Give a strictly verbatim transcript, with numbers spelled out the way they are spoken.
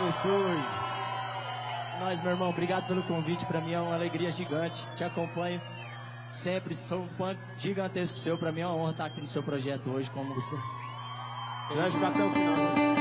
abençoe. Nós, meu irmão, obrigado pelo convite. Pra mim é uma alegria gigante. Te acompanho sempre. Sou um fã gigantesco seu. Pra mim é uma honra estar aqui no seu projeto hoje como você. Você vai ficar até o final.